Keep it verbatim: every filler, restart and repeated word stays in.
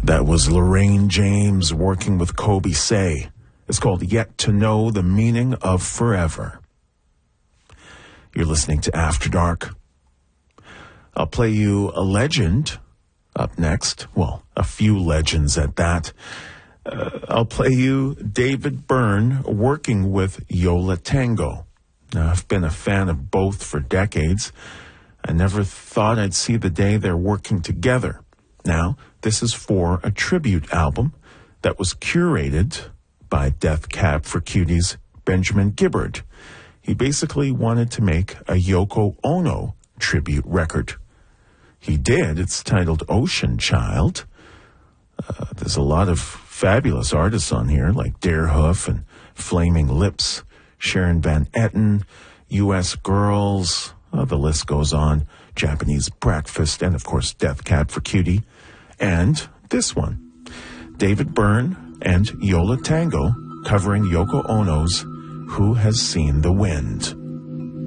That was Lorraine James working with Kobe Say. It's called Yet to Know the Meaning of Forever. You're listening to After Dark. I'll play you a legend up next. Well, a few legends at that. Uh, I'll play you David Byrne working with Yo La Tengo. Now, I've been a fan of both for decades. I never thought I'd see the day they're working together. Now, this is for a tribute album that was curated by Death Cab for Cutie's Benjamin Gibbard. He basically wanted to make a Yoko Ono tribute record. He did. It's titled Ocean Child. Uh, there's a lot of fabulous artists on here, like Deerhoof and Flaming Lips, Sharon Van Etten, U S Girls, uh, the list goes on, Japanese Breakfast, and of course Death Cab for Cutie. And this one, David Byrne and Yo La Tengo covering Yoko Ono's Who Has Seen the Wind.